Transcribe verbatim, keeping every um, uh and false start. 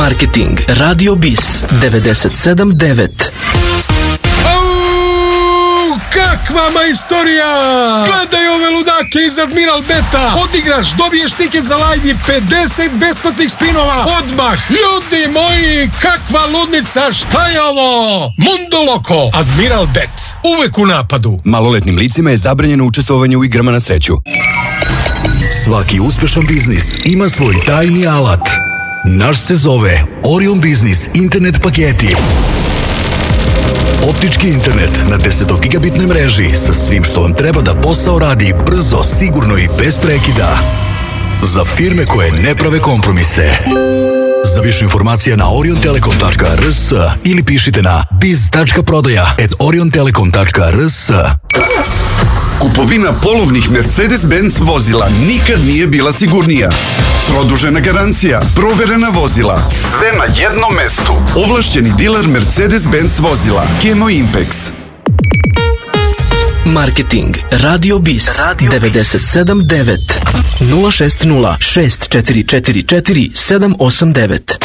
Marketing Radio Bis devedeset sedam devet. Kakva majstorija! Gledaj ove ludake iz Admiral Beta. Odigraš, dobiješ tiket za live i pedeset besplatnih spinova odmah. Ljudi moji, kakva ludnica, šta je ovo? Mundo Loco, Admiral Bet, uvek u napadu. Maloletnim licima je zabranjeno učestvovanje u igrama na sreću. Svaki uspešan biznis ima svoj tajni alat. Naš se zove Orion Biznis internet paketi. Optički internet na desetogigabitnoj mreži sa svim što vam treba da posao radi brzo, sigurno i bez prekida. Za firme koje ne prave kompromise. Za više informacija na orion telekom tačka r s ili pišite na biz tačka prodaja at orion telekom tačka r s. Kupovina polovnih Mercedes-Benz vozila nikad nije bila sigurnija. Produžena garancija, proverena vozila, sve na jednom mestu. Ovlašćeni diler Mercedes-Benz vozila, Kemo Impex. Marketing Radio Bis devedeset sedam devet nula šest nula šest četiri četiri četiri sedam osam devet.